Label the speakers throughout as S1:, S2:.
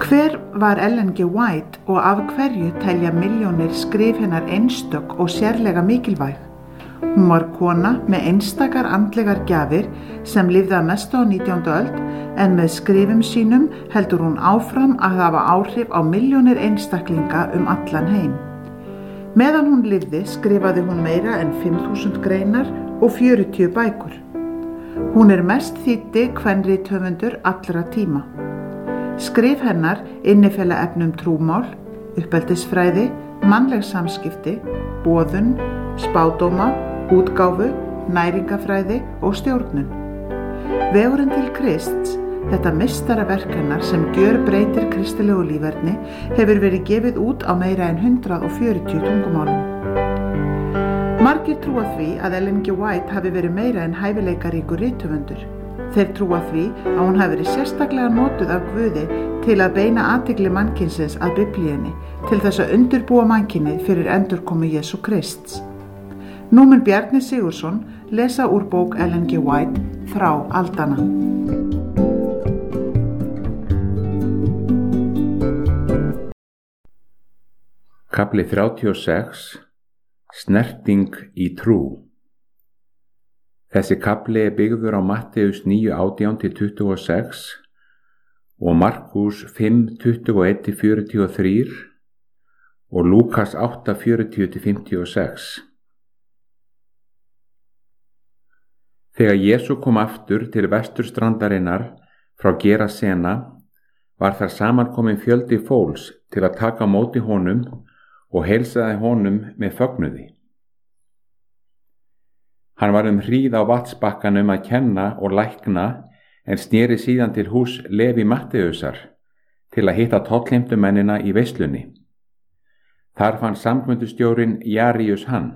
S1: Hver var Ellen G. White og af hverju telja milljónir skrif hennar einstök og sérlega mikilvæg? Hún var kona með einstakar andlegar gjafir sem lifði að mestu á 19. öld en með skrifum sínum heldur hún áfram að hafa áhrif á milljónir einstaklinga allan heim. Meðan hún lifði skrifaði hún meira en 5.000 greinar og 40 bækur. Hún mest þýddi kvenrithöfundur allra tíma. Skrif hennar innifela efnum trúmál, uppeldisfræði, mannleg samskipti, boðun, spádóma, útgáfu, næringafræði og stjórnun. Vegurinn til Krists, þetta meistaraverk hennar sem gjörbreytir kristilegu líferni, hefur verið gefið út á meira en 140 tungumálum. Margir trúa því að Ellen G. White hafi verið meira en hæfileikaríkur rithöfundur. Þeir trúa því að hún hafi verið sérstaklega notuð af Guði til að beina athygli mannkynsins að Biblíunni til þess að undirbúa mannkynið fyrir endurkomu Jesú Krists. Nú mun Bjarni Sigurðsson lesa úr bók Ellen G. White Þrá aldanna.
S2: Kafli 36 Snerting í trú. Þessi kafli byggður á Matteus 9:18-26 og Markús 5:21-43 og Lúkas 8:40-56. Þegar Jesú kom aftur til vesturstrandarinnar frá Gerasena var þar samankomin fjöldi fólks til að taka á móti honum og heilsaði honum með fögnuði. Hann var hríð á vatnsbakkanum að kenna og lækna en sneri síðan til hús Leví Matteusar til að hitta tollheimtumennina í veislunni. Þar fann samkvæmdustjórinn Jaríus hann.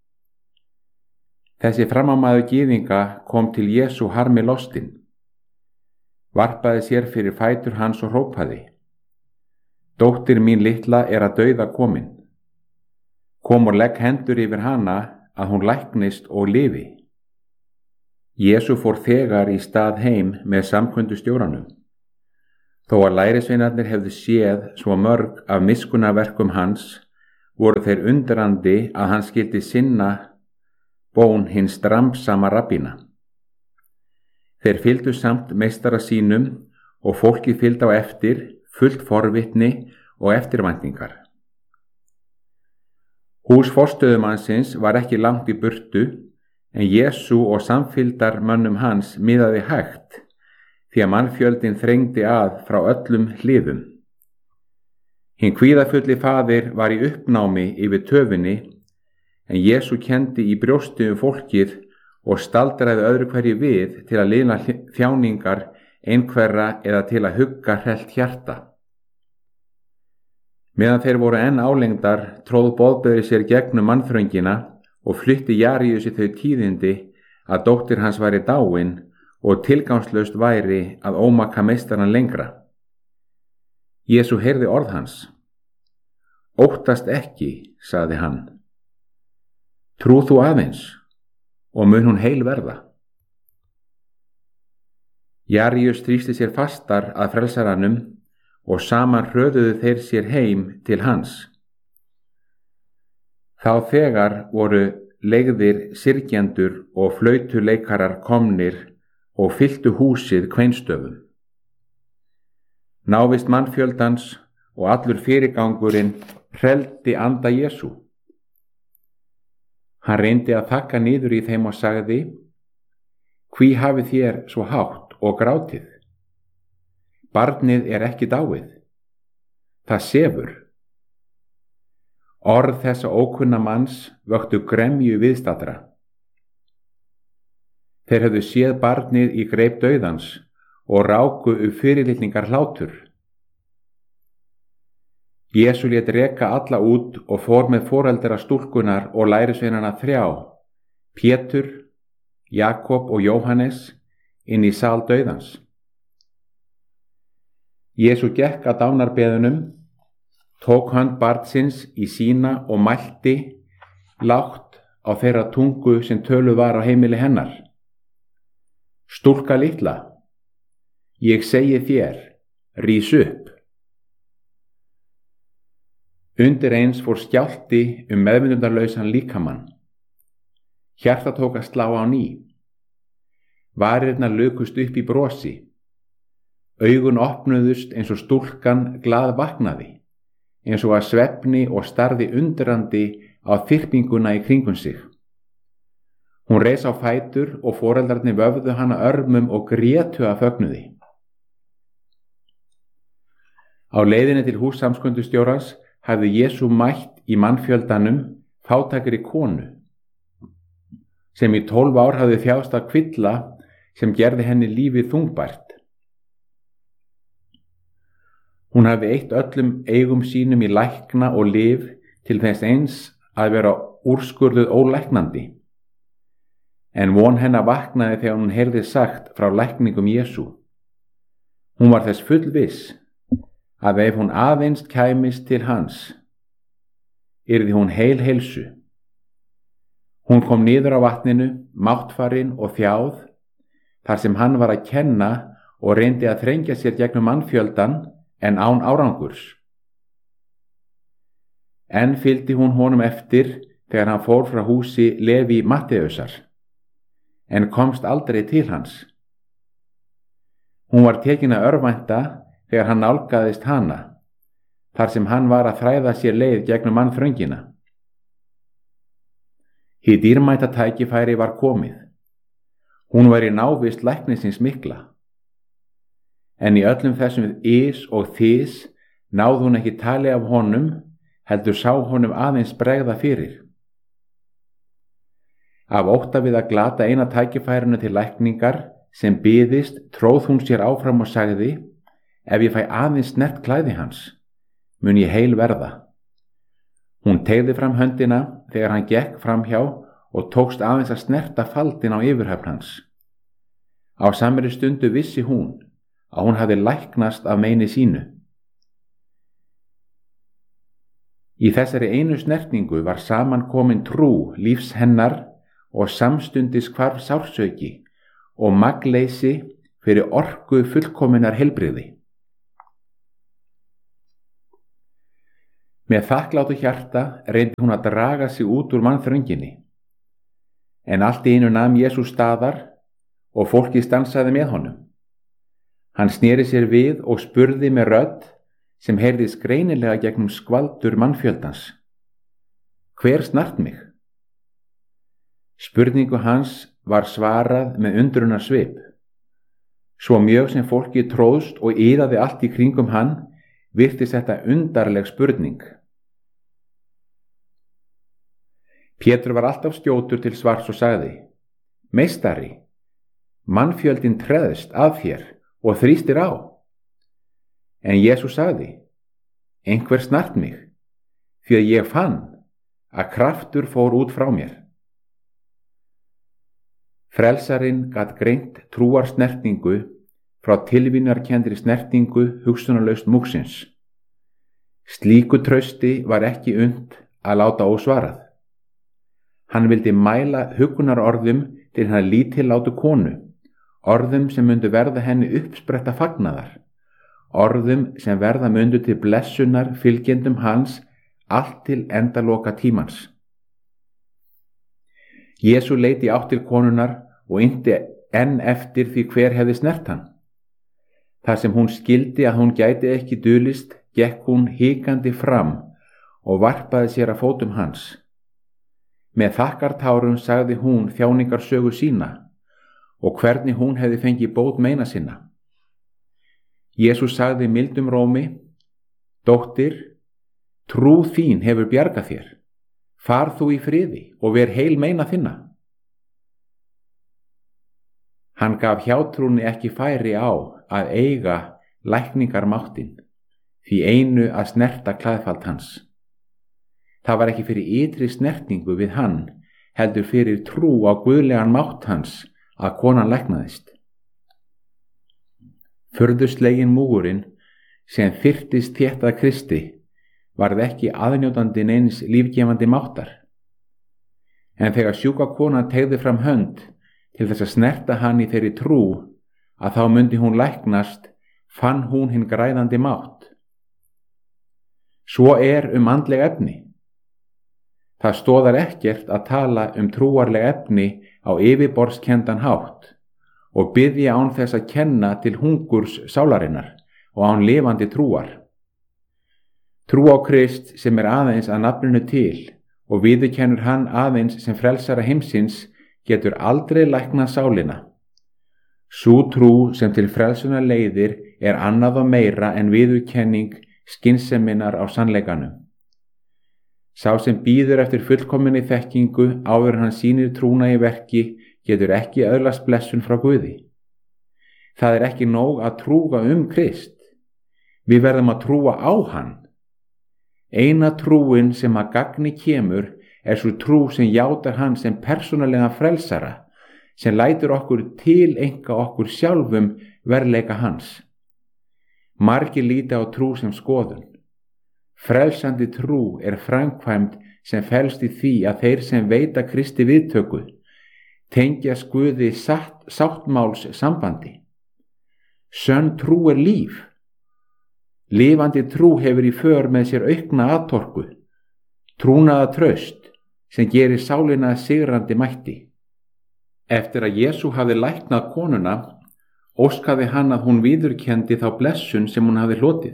S2: Þessi framámaður gyðinga kom til Jesú harmi lostinn, varpaði sér fyrir fætur hans og hrópaði: Dóttir mín litla að dauða komin. Kom og legg hendur yfir hana að hún læknist og lifi. Jesú fór þegar í stað heim með samkvæmdustjóranum. Þó að lærisveinarnir hefðu séð svo mörg af miskunnaverkum hans, voru þeir undrandi að hann skyldi sinna bón hins dramsama rabbína. Þeir fylgdu samt meistara sínum og fólkið fylgdi á eftir, fullt forvitni og eftirvæntingar. Hús forstöðumannsins var ekki langt í burtu, en Jesú og samfylgdarmönnum hans miðaði hægt, því að mannfjöldin þrengdi að frá öllum hliðum. Hinn kvíðafulli faðir var í uppnámi yfir töfinni, en Jesú kenndi í brjósti fólkið og staldraði öðru hverju við til að lina þjáningar einhverra eða til að hugga hrellt hjarta. Meðan þeir voru enn álengdar tróð boðberi sér gegnum mannþröngina og flutti Jaríusi þau tíðindi að dóttir hans væri dáin og tilgangslaust væri að ómaka meistarann lengra. Jesú heyrði orð hans. Óttast ekki, sagði hann. Trú þú aðeins og mun hún heil verða. Jaríus þrýsti sér fastar að frelsaranum og saman hröðuðu þeir sér heim til hans. Þá þegar voru leigðir syrgjendur og flautuleikarar komnir og fylltu húsið kveinstöfum. Návist mannfjöldans og allur fyrirgangurinn hreldi anda Jesú. Hann reyndi að þakka niður í þeim og sagði: Hví hafið þér svo hátt og grátið? Barnið ekki dáið, það sefur. Orð þessa ókunna manns vöktu gremju viðstaddra. Þeir höfðu séð barnið í greip dauðans og ráku upp fyrirlitningar hlátur. Jesú lét reka alla út og fór með foreldra stúlkunnar og lærisveinana 3, Pétur, Jakob og Jóhannes, inn í sal dauðans. Jesú gekk að dánarbeðunum, tók hönd barnsins í sína og mælti lágt á þeirra tungu sem töluð var á heimili hennar. Stúlka litla, ég segi þér, rís upp. Undir eins fór skjálfti meðvitundarlausan líkamann. Hjarta tók að slá á ný. Varirnar lukust upp í brosi. Augun opnuðust eins og stúlkan glað vaknaði, eins og að svefni og starði undrandi á þyrpinguna í kringum sig. Hún reis á fætur og foreldrarnir vöfðu hana örmum og grétu af fögnuði. Á leiðinni til hús samskundustjórans hafði Jesú mætt í mannfjöldanum fátækri konu, sem í 12 ár hafði þjáðst af kvilla sem gerði henni lífið þungbært. Hún hafði eytt öllum eigum sínum í lækna og lyf til þess eins að vera úrskurðuð ólæknandi. En von hennar vaknaði þegar hún heyrði sagt frá lækningum Jesú. Hún var þess fullviss að ef hún aðeins kæmist til hans, yrði hún heil heilsu. Hún kom niður á vatninu, máttfarin og þjáð, þar sem hann var að kenna og reyndi að þrengja sér gegnum mannfjöldan en án árangurs. Enn fylgdi hún honum eftir þegar hann fór frá húsi Leví Matteusar, en komst aldrei til hans. Hún var tekin að örvænta þegar hann nálgaðist hana, þar sem hann var að þræða sér leið gegnum mannþröngina. Hið dýrmæta tækifæri var komið. Hún var í návist læknisins mikla. En í öllum þessum ys og þys náði hún ekki tali af honum, heldur sá honum aðeins bregða fyrir. Af ótta við að glata eina tækifærinu til lækningar sem byðist tróð hún sér áfram og sagði: ef ég fæ aðeins snert klæði hans, mun ég heil verða. Hún teygði fram höndina þegar hann gekk framhjá og tókst aðeins að snerta faldinn á yfirhöfn hans. Á samri stundu vissi hún að hún hafði læknast af meini sínu. Í þessari einu snertingu var samankomin trú lífs hennar og samstundis hvarf sársauki og magnleysi fyrir orku fullkominnar heilbrigði. Með þakklátu hjarta reyndi hún að draga sig út úr mannþrönginni. En allt í einu nam Jesú staðar og fólkið stansaði með honum. Hann sneri sér við og spurði með rödd sem heyrðist greinilega gegnum skvaldur mannfjöldans: hver snart mig? Spurningu hans var svarað með undrunar svip. Svo mjög sem fólkið tróðst og iðaði allt í kringum hann, virtist þetta undarleg spurning. Pétur var alltaf skjótur til svars og sagði: meistari, mannfjöldin treðst að þér og þrýstir á. En Jesús sagði: einhver snart mig, því að ég fann að kraftur fór út frá mér. Frelsarinn gat greint trúar snertingu frá tilvinnarkenndri snertingu hugsunarlaust múgsins. Slíku trausti var ekki unnt að láta ósvarað. Hann vildi mæla huggunarorðum til hennar lítillátu konu, orðum sem myndu verða henni uppspretta fagnaðar, orðum sem verða myndu til blessunar fylgjendum hans allt til endaloka tímans. Jesú leit í átt til konunnar og innti enn eftir því hver hefði snert hann. Þar sem hún skildi að hún gæti ekki dulist, gekk hún hikandi fram og varpaði sér að fótum hans. Með þakkartárum sagði hún þjáningarsögu sína og hvernig hún hefði fengið bót meina sinna. Jesús sagði mildum rómi: dóttir, trú þín hefur bjargað þér. Far þú í friði og ver heil meina þinna. Hann gaf hjátrúnni ekki færi á að eiga lækningarmáttin, því einu að snerta klæðfald hans. Það var ekki fyrir ytri snertingu við hann, heldur fyrir trú á guðlegan mátt hans að konan læknaðist. Furðuslegin múgurinn sem þyrtist þétt að Kristi varð ekki aðnjótandi neins lífgefandi máttar. En þegar sjúka konan teygði fram hönd til þess að snerta hann í þeirri trú að þá myndi hún læknast, fann hún hinn græðandi mátt. Svo andleg efni. Það stoðar ekkert að tala trúarleg efni á yfirborðskenndan hátt og biðja án þess að kenna til hungurs sálarinnar og án lifandi trúar. Trú á Krist sem aðeins að nafninu til og viðurkennur hann aðeins sem frelsara heimsins getur aldrei læknað sálina. Sú trú sem til frelsunar leiðir annað og meira en viðurkenning skynseminnar á sannleikanum. Sá sem bíður eftir fullkominni þekkingu áður en hann sýnir trúna í verki getur ekki öðlast blessun frá Guði. Það ekki nóg að trúa Krist. Við verðum að trúa á hann. Eina trúin sem að gagni kemur sú trú sem játar hann sem persónulega frelsara, sem lætur okkur tileinka okkur sjálfum verðleika hans. Margir líta á trú sem skoðun. Frelsandi trú framkvæmd sem felst í því að þeir sem veita Kristi viðtöku tengjast Guði sáttmáls sambandi. Sönn trú líf. Lifandi trú hefur í för með sér aukna atorku, trúnaða traust sem gerir sálina sigrandi mætti. Eftir að Jesú hafði læknað konuna, óskaði hann að hún viðurkenndi þá blessun sem hún hafði hlotið.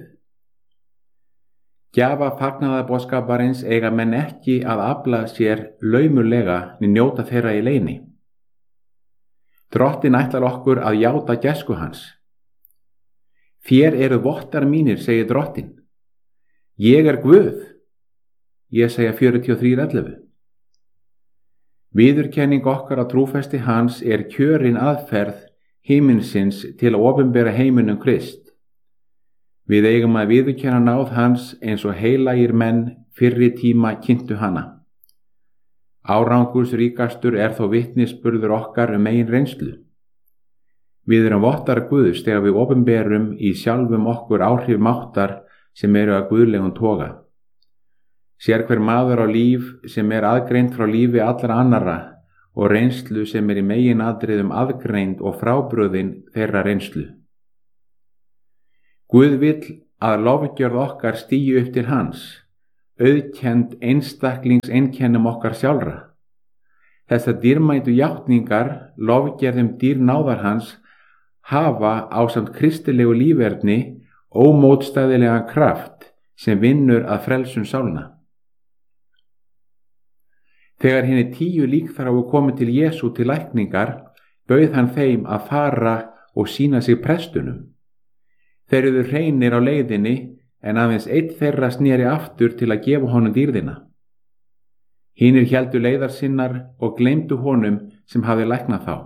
S2: Gjafa fagnaðarboðskaparins eiga menn ekki að afla sér laumulega né njóta þeirra í leyni. Drottinn ætlar okkur að játa gæsku hans. Þér eru vottar mínir, segir Drottinn. Ég Guð. Jesaja 43:11. Viðurkenning okkar á trúfesti hans kjörin aðferð himinsins til að opinbera heiminum Krist. Við eigum að viðurkenna náð hans eins og heilagir menn fyrri tíma kynntu hana. Árangursríkastur þó vitnisburður okkar eigin reynslu. Við erum vottar Guðs þegar við opinberum í sjálfum okkur áhrif máttar sem að guðlegum toga. Sér hver maður á líf sem aðgreind frá lífi allra annarra og reynslu sem í meginatriðum aðgreind og frábrugðin þeirra reynslu. Guð vill að lofgjörð okkar stígi upp til hans, auðkennd einstaklingseinkennum okkar sjálfra. Þessar dýrmætu játningar, lofgerðum dýrnáðar hans, hafa ásamt kristilegu líferni ómótstæðilegan kraft sem vinnur að frelsun sálna. Þegar hinir 10 líkþráu komu til Jesú til lækningar, bauð hann þeim að fara og sýna sig prestunum. Þeir eru hreinir á leiðinni, en aðeins einn þeirra sneri aftur til að gefa honum dýrðina. Hinir héldu leiðar sinnar og gleymdu honum sem hafði læknað þá.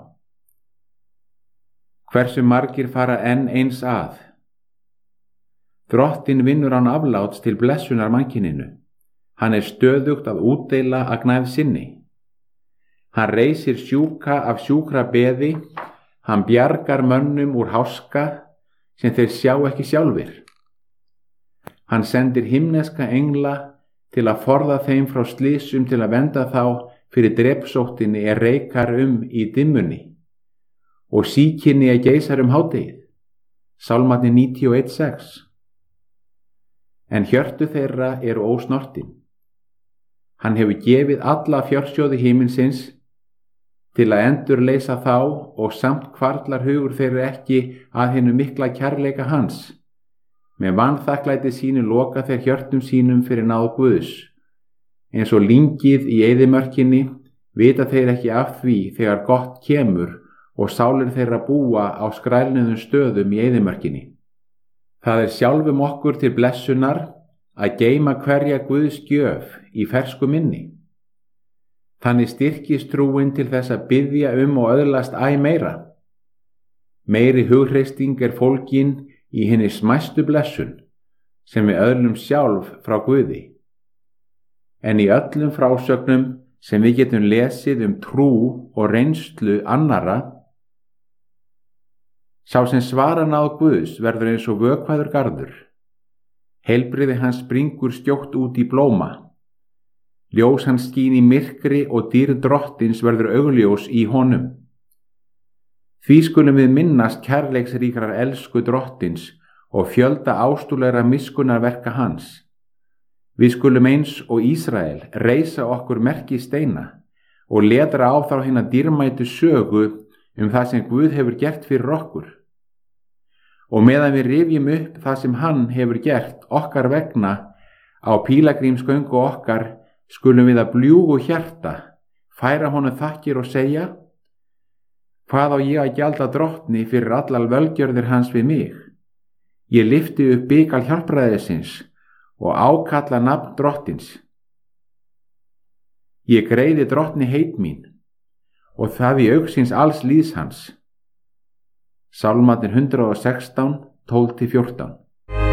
S2: Hversu margir fara enn eins að? Drottinn vinnur án afláts til blessunar mannkyninu. Hann stöðugt að útdeila að gnægð sinni. Hann reisir sjúka af sjúkra beði, hann bjargar mönnum úr háska sem þeir sjá ekki sjálfir. Hann sendir himneska engla til að forða þeim frá slysum til að venda þá fyrir drepsóttinni reikar í dimmunni og síkinni geisar hádegið. Sálmarnir 91:6. En hjörtu þeirra eru ósnortin. Hann hefur gefið alla fjársjóði himinsins til að endurleysa þá og samt hvarflar hugur þeirra ekki að hinu mikla kærleika hans. Með vanþakklæti sínu loka þeir hjörtum sínum fyrir náð Guðs. Eins og lyngið í eyðimörkinni vita þeir ekki af því þegar gott kemur og sálir þeirra búa á skrælnuðum stöðum í eyðimörkinni. Það sjálfum okkur til blessunar að geyma hverja Guðs gjöf í fersku minni. Þannig styrkist trúin til þess að biðja og öðlast æ meira. Meiri hugreisting fólgin í hinni smæstu blessun sem við öðlum sjálf frá Guði. En í öllum frásögnum sem við getum lesið trú og reynslu annarra, sá sem svara náð Guðs verður eins og vökvaður garður. Heilbrigði hans springur skjótt út í blóma. Ljós hans skín í myrkri og dýrð Drottins verður augljós í honum. Því skulum við minnast kærleiksríkrar elsku Drottins og fjölda ástúðlegra miskunnarverka hans. Við skulum eins og Ísrael reisa okkur merki steina og letra á þá hina dýrmætu sögu það sem Guð hefur gert fyrir okkur. Og meðan við rifjum upp það sem hann hefur gert okkar vegna á pílagrímsgöngu okkar, skulum við að bljúgu hjarta færa honum þakkir og segja: Hvað á ég að gjalda drottni fyrir allar velgjörðir hans við mig? Ég lyfti upp bikal hjálpræðisins og ákalla nafn drottins. Ég greiði drottni heit mín og það í augsins alls líðs hans. Sálmarnir 116, 12-14.